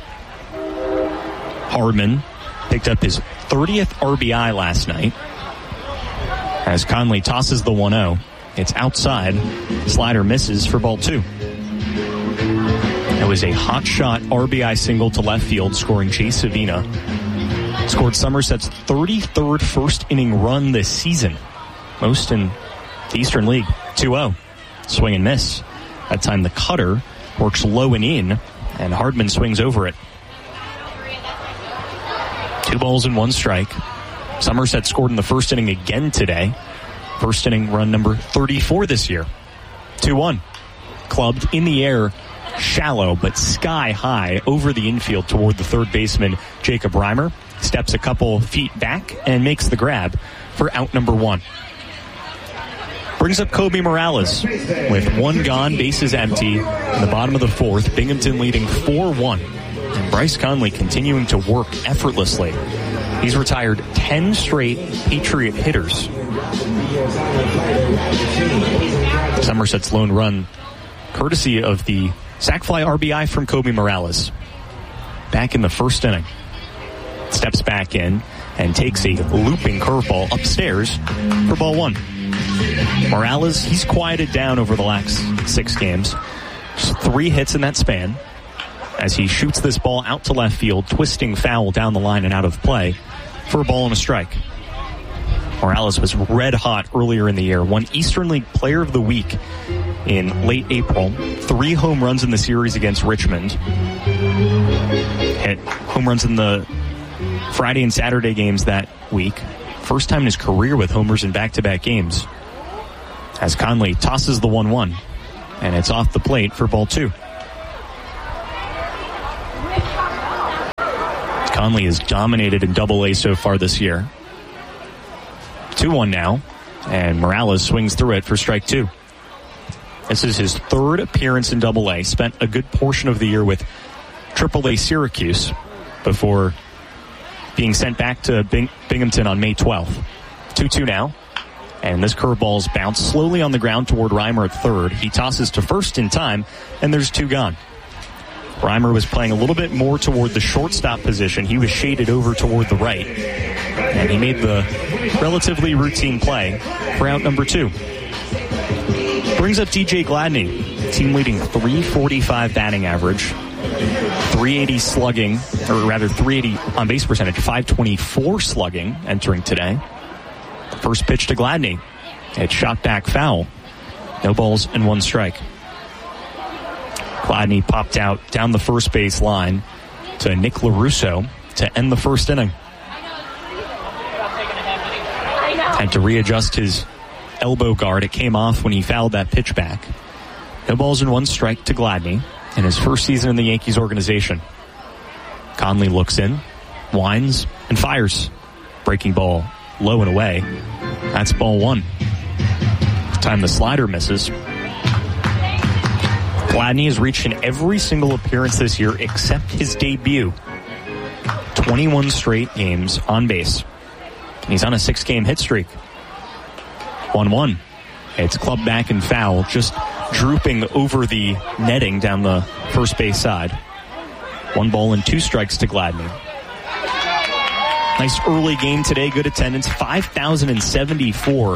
Hardman picked up his thirtieth R B I last night as Conley tosses the one oh. It's outside. Slider misses for ball two. It was a hot shot R B I single to left field, scoring Chase Savina. Scored Somerset's thirty-third first inning run this season. Most in the Eastern League. two oh. Swing and miss. That time the cutter works low and in, and Hardman swings over it. Two balls and one strike. Somerset scored in the first inning again today. First inning run number thirty-four this year. two one. Clubbed in the air, shallow but sky high over the infield toward the third baseman, Jacob Reimer. Steps a couple feet back and makes the grab for out number one. Brings up Kobe Morales with one gone, bases empty in the bottom of the fourth. Binghamton leading four one. And Bryce Conley continuing to work effortlessly. He's retired ten straight Patriot hitters. Somerset's lone run, courtesy of the sac fly R B I from Kobe Morales. Back in the first inning. Steps back in and takes a looping curveball upstairs for ball one. Morales, he's quieted down over the last six games. Just three hits in that span as he shoots this ball out to left field, twisting foul down the line and out of play for a ball and a strike. Morales was red hot earlier in the year, won Eastern League Player of the Week in late April. Three home runs in the series against Richmond. Hit home runs in the Friday and Saturday games that week. First time in his career with homers in back-to-back games. As Conley tosses the one one, and it's off the plate for ball two. Conley has dominated in double A so far this year. two one now, and Morales swings through it for strike two. This is his third appearance in double A. Spent a good portion of the year with triple A Syracuse before being sent back to Bing- Binghamton on May twelfth. two two now. And this curveball's bounced slowly on the ground toward Reimer at third. He tosses to first in time, and there's two gone. Reimer was playing a little bit more toward the shortstop position. He was shaded over toward the right. And he made the relatively routine play for out number two. Brings up D J Gladney, team leading three forty-five batting average, three eighty slugging, or rather three eighty on base percentage, five twenty-four slugging entering today. First pitch to Gladney. It's shot back foul. No balls and one strike. Gladney popped out down the first base line to Nick LaRusso to end the first inning. Had to readjust his elbow guard. It came off when he fouled that pitch back. No balls and one strike to Gladney in his first season in the Yankees organization. Conley looks in, winds, and fires. Breaking ball low and away. That's ball one. Time the slider misses. Gladney has reached in every single appearance this year except his debut. twenty-one straight games on base. He's on a six-game hit streak. one one. It's clubbed back and foul, just drooping over the netting down the first base side. One ball and two strikes to Gladney. Nice early game today. Good attendance. five thousand seventy-four.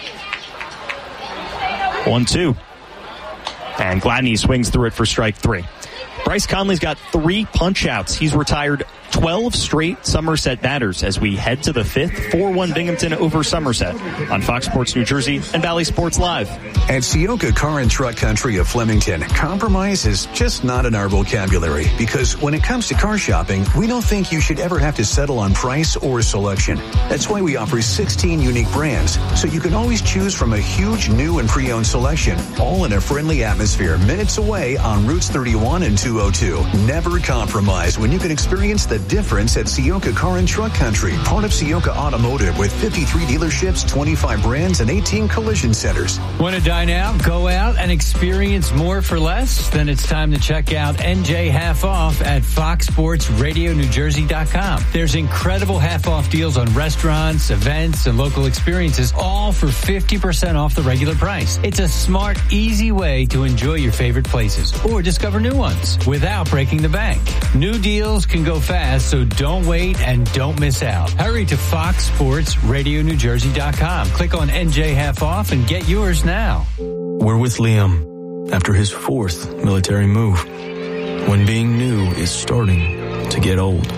one two. And Gladney swings through it for strike three. Bryce Conley's got three punch-outs. He's retired twelve straight Somerset batters as we head to the fifth. four one Binghamton over Somerset on Fox Sports New Jersey and Valley Sports Live. At Sioka Car and Truck Country of Flemington, compromise is just not in our vocabulary because when it comes to car shopping, we don't think you should ever have to settle on price or selection. That's why we offer sixteen unique brands, so you can always choose from a huge new and pre-owned selection, all in a friendly atmosphere minutes away on Routes thirty-one and two oh two. Never compromise when you can experience the difference at Sioka Car and Truck Country, part of Sioka Automotive with fifty-three dealerships, twenty-five brands, and eighteen collision centers. Want to dine out, go out, and experience more for less? Then it's time to check out N J Half Off at fox sports radio new jersey dot com. There's incredible half-off deals on restaurants, events, and local experiences, all for fifty percent off the regular price. It's a smart, easy way to enjoy your favorite places or discover new ones without breaking the bank. New deals can go fast, so don't wait and don't miss out. Hurry to fox sports radio new jersey dot com. Click on N J Half Off and get yours now. We're with Liam after his fourth military move, when being new is starting to get old.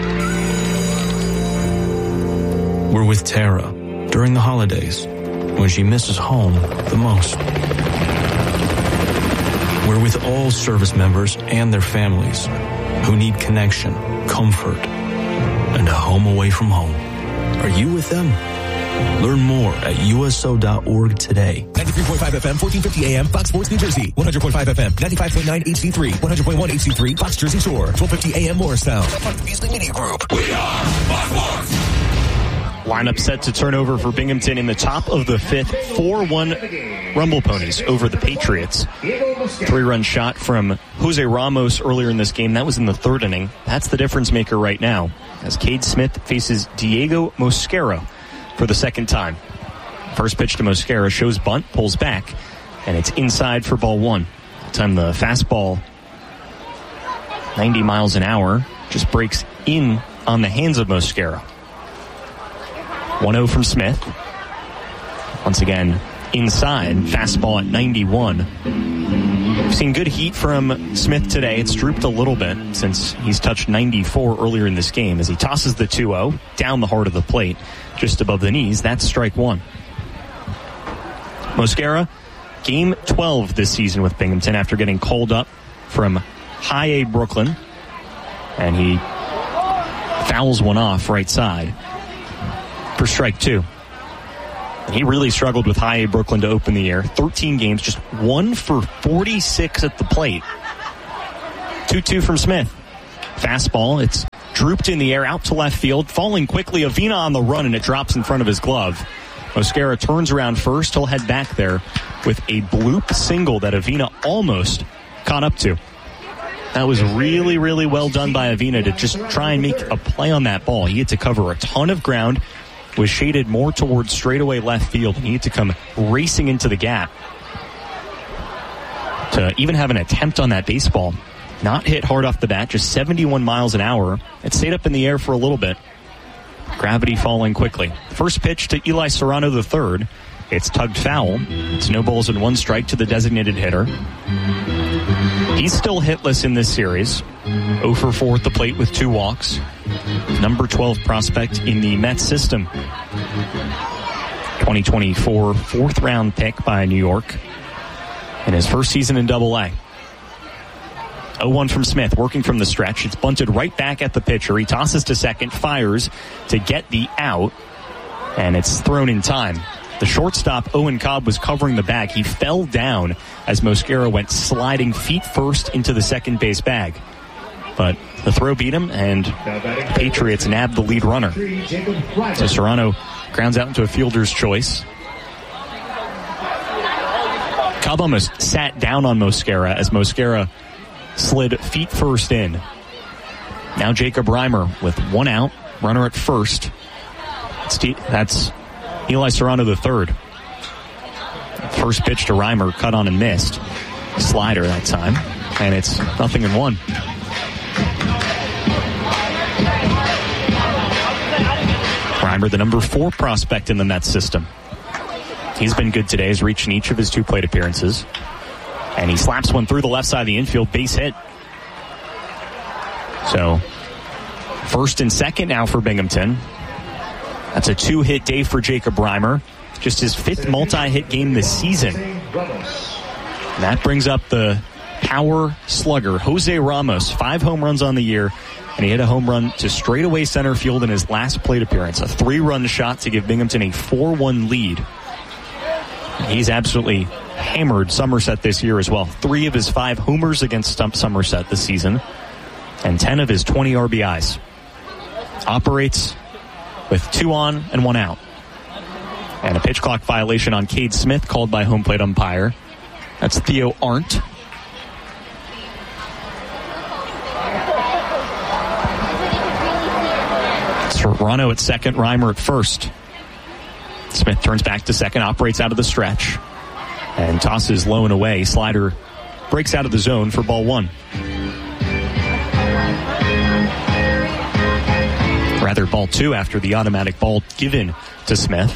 We're with Tara during the holidays, when she misses home the most. We're with all service members and their families who need connection, comfort, and a home away from home. Are you with them? Learn more at U S O dot org today. ninety-three point five F M, fourteen fifty A M, Fox Sports New Jersey. one hundred point five F M, ninety-five point nine H D three. one hundred point one H D three, Fox Jersey Shore. twelve fifty A M Morristown. Part of the Beasley Media Group. We are Fox Sports. Lineup set to turn over for Binghamton in the top of the fifth. four one Rumble Ponies over the Patriots. Three-run shot from Jose Ramos earlier in this game. That was in the third inning. That's the difference maker right now, as Cade Smith faces Diego Mosquera for the second time. First pitch to Mosquera shows bunt, pulls back, and it's inside for ball one. That time the fastball, ninety miles an hour, just breaks in on the hands of Mosquera. one oh from Smith. Once again, inside. Fastball at ninety-one. We've seen good heat from Smith today. It's drooped a little bit since he's touched ninety-four earlier in this game as he tosses the two oh down the heart of the plate, just above the knees. That's strike one. Mosquera, game twelve this season with Binghamton after getting called up from High A Brooklyn. And he fouls one off right side for strike two. And he really struggled with High A Brooklyn to open the year. thirteen games, just one for forty-six at the plate. two two from Smith. Fastball, it's drooped in the air out to left field, falling quickly. Avina on the run, and it drops in front of his glove. Mosquera turns around first. He'll head back there with a bloop single that Avina almost caught up to. That was really, really well done by Avina to just try and make a play on that ball. He had to cover a ton of ground, was shaded more towards straightaway left field, and he had to come racing into the gap to even have an attempt on that baseball. Not hit hard off the bat, just seventy-one miles an hour. It stayed up in the air for a little bit. Gravity falling quickly. First pitch to Eli Serrano the third. It's tugged foul. It's no balls and one strike to the designated hitter. He's still hitless in this series. oh for four at the plate with two walks. Number twelve prospect in the Mets system. twenty twenty-four fourth round pick by New York in his first season in Double A. oh one from Smith, working from the stretch. It's bunted right back at the pitcher. He tosses to second, fires to get the out, and it's thrown in time. The shortstop, Owen Cobb, was covering the bag. He fell down as Mosquera went sliding feet first into the second base bag. But the throw beat him, and the Patriots nabbed the lead runner. So Serrano grounds out into a fielder's choice. Cobb almost sat down on Mosquera as Mosquera slid feet first in. Now Jacob Reimer with one out, runner at first. That's Eli Serrano the third. First pitch to Reimer, cut on and missed. Slider that time, and it's nothing in one. Reimer, the number four prospect in the Mets system. He's been good today. He's reached in each of his two plate appearances. And he slaps one through the left side of the infield, base hit. So, first and second now for Binghamton. That's a two-hit day for Jacob Reimer. Just his fifth multi-hit game this season. And that brings up the power slugger, Jose Ramos. Five home runs on the year, and he hit a home run to straightaway center field in his last plate appearance. A three-run shot to give Binghamton a four one lead. He's absolutely hammered Somerset this year as well. Three of his five homers against Stump Somerset this season, and ten of his twenty R B Is. Operates with two on and one out. And a pitch clock violation on Cade Smith called by home plate umpire. That's Theo Arndt. Serrano at second, Reimer at first. Smith turns back to second, operates out of the stretch, and tosses low and away. Slider breaks out of the zone for ball one. Rather, ball two after the automatic ball given to Smith.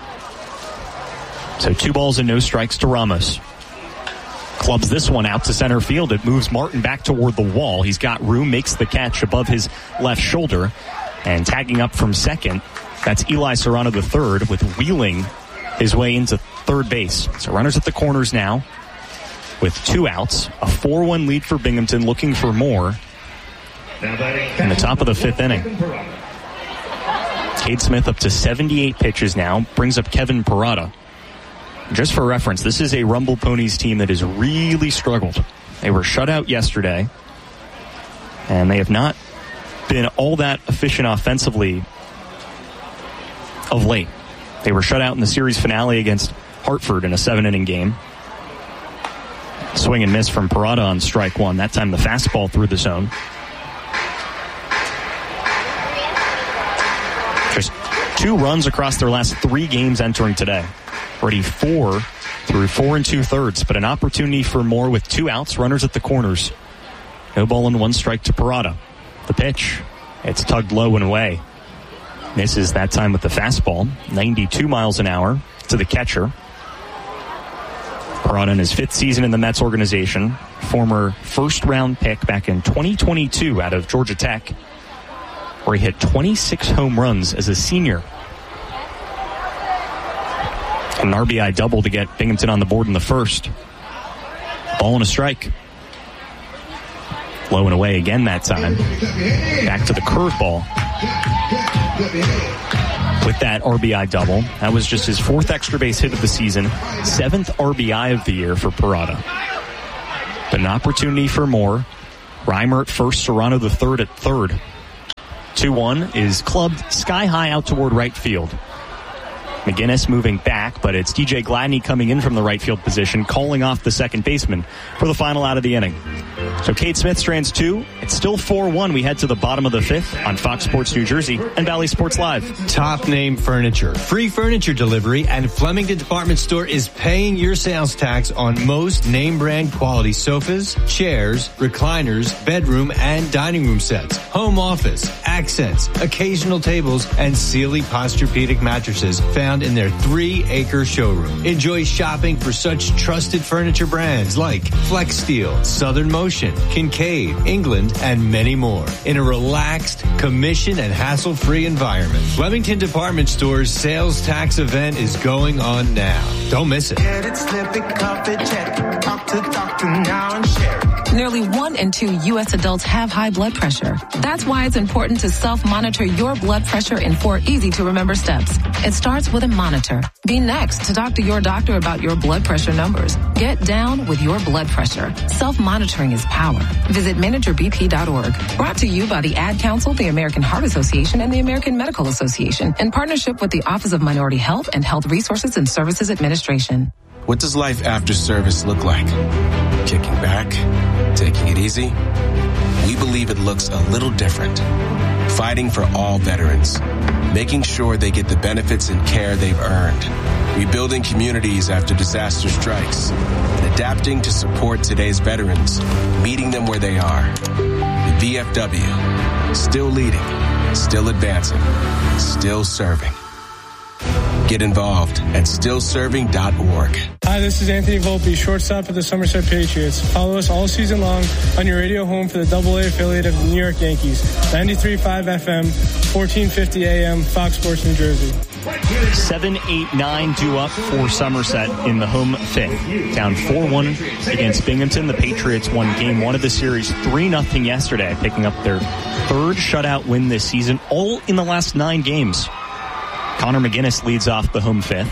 So two balls and no strikes to Ramos. Clubs this one out to center field. It moves Martin back toward the wall. He's got room, makes the catch above his left shoulder. And tagging up from second, that's Eli Serrano the third, with Wheeling his way into third base. So runners at the corners now with two outs. A four one lead for Binghamton, looking for more in the top of the fifth inning. Cade Smith up to seventy-eight pitches now, brings up Kevin Parada. Just for reference, this is a Rumble Ponies team that has really struggled. They were shut out yesterday, and they have not been all that efficient offensively of late. They were shut out in the series finale against Hartford in a seven-inning game. Swing and miss from Parada on strike one. That time the fastball through the zone. Just two runs across their last three games entering today. Already four through four and two-thirds, but an opportunity for more with two outs, runners at the corners. No ball and one strike to Parada. The pitch, it's tugged low and away. Misses that time with the fastball, ninety-two miles an hour to the catcher. Brought in his fifth season in the Mets organization. Former first-round pick back in twenty twenty-two out of Georgia Tech, where he hit twenty-six home runs as a senior. An R B I double to get Binghamton on the board in the first. Ball and a strike. Low and away again that time. Back to the curveball. With that R B I double, that was just his fourth extra base hit of the season, seventh R B I of the year for Parada. But an opportunity for more. Reimer at first, Serrano the third at third. two one is clubbed sky high out toward right field. McGinnis moving back, but it's D J Gladney coming in from the right field position, calling off the second baseman for the final out of the inning. So Kate Smith strands two. It's still four one. We head to the bottom of the fifth on Fox Sports New Jersey and Valley Sports Live. Top Name Furniture. Free furniture delivery, and Flemington Department Store is paying your sales tax on most name brand quality sofas, chairs, recliners, bedroom, and dining room sets, home office, accents, occasional tables, and Sealy Posturepedic mattresses found in their three-acre showroom. Enjoy shopping for such trusted furniture brands like Flex Steel, Southern Motion, Kincaid, England, and many more in a relaxed, commission and hassle-free environment. Flemington Department Store's sales tax event is going on now. Don't miss it. Get it, slip it, cup it, check it. Talk to doctor now and share it. Nearly one in two U S adults have high blood pressure. That's why it's important to self-monitor your blood pressure in four easy-to-remember steps. It starts with a monitor. Be next to talk to your doctor about your blood pressure numbers. Get down with your blood pressure. Self-monitoring is power. Visit manager b p dot org. Brought to you by the Ad Council, the American Heart Association, and the American Medical Association, in partnership with the Office of Minority Health and Health Resources and Services Administration. What does life after service look like? Kicking back? Taking it easy? We believe it looks a little different. Fighting for all veterans. Making sure they get the benefits and care they've earned. Rebuilding communities after disaster strikes. And adapting to support today's veterans. Meeting them where they are. The V F W. Still leading. Still advancing. Still serving. Get involved at still serving dot org. Hi, this is Anthony Volpe, shortstop of the Somerset Patriots. Follow us all season long on your radio home for the double A affiliate of the New York Yankees. ninety-three point five F M, fourteen fifty A M, Fox Sports New Jersey. seven eight nine due up for Somerset in the home fifth. Down four one against Binghamton. The Patriots won game one of the series three nothing yesterday, picking up their third shutout win this season, all in the last nine games. Connor McGinnis leads off the home fifth.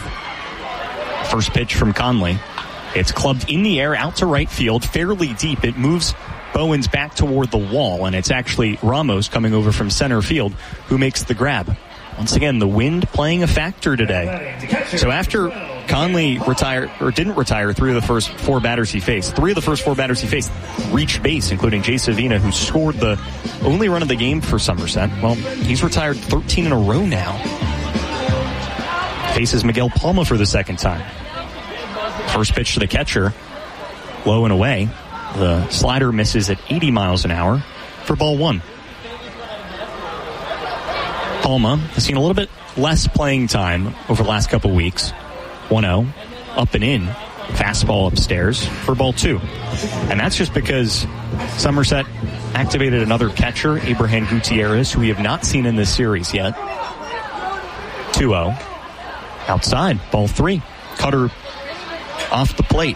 First pitch from Conley. It's clubbed in the air out to right field, fairly deep. It moves Bowens back toward the wall, and it's actually Ramos coming over from center field who makes the grab. Once again, the wind playing a factor today. So after Conley retired, or didn't retire, three of the first four batters he faced, three of the first four batters he faced reached base, including Jay Savina, who scored the only run of the game for Somerset. Well, he's retired thirteen in a row now. Faces Miguel Palma for the second time. First pitch to the catcher, low and away. The slider misses at eighty miles an hour for ball one. Palma has seen a little bit less playing time over the last couple weeks. one oh, up and in, fastball upstairs for ball two. And that's just because Somerset activated another catcher, Abraham Gutierrez, who we have not seen in this series yet. two oh. Outside, ball three. Cutter off the plate.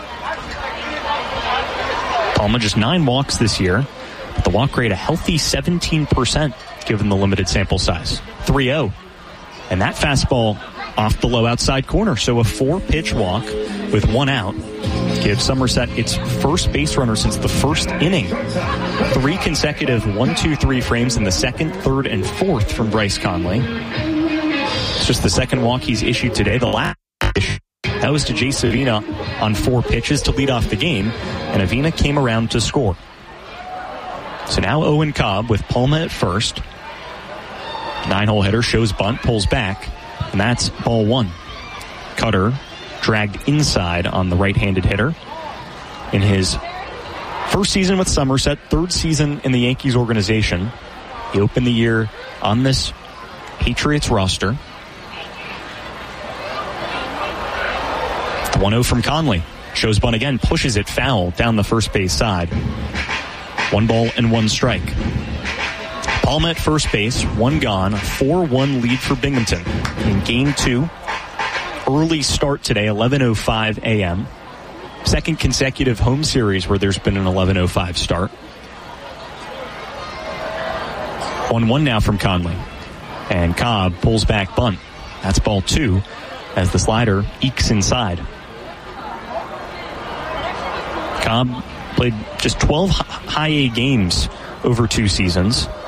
Palma just nine walks this year, but the walk rate a healthy seventeen percent given the limited sample size. three oh. And that fastball off the low outside corner. So a four-pitch walk with one out gives Somerset its first base runner since the first inning. Three consecutive one two three frames in the second, third, and fourth from Bryce Conley. It's just the second walk he's issued today. The last issue, that was to Jay Savina on four pitches to lead off the game, and Avina came around to score. So now Owen Cobb with Palma at first. Nine-hole hitter shows bunt, pulls back, and that's ball one. Cutter dragged inside on the right-handed hitter. In his first season with Somerset, third season in the Yankees organization, he opened the year on this Patriots roster. one oh from Conley. Shows bunt again, pushes it foul down the first base side. One ball and one strike. Palma at first base, one gone, four one lead for Binghamton. In game two, early start today, eleven oh five a.m. Second consecutive home series where there's been an eleven oh five start. one one now from Conley. And Cobb pulls back bunt. That's ball two as the slider ekes inside. Cobb played just twelve high A games over two seasons.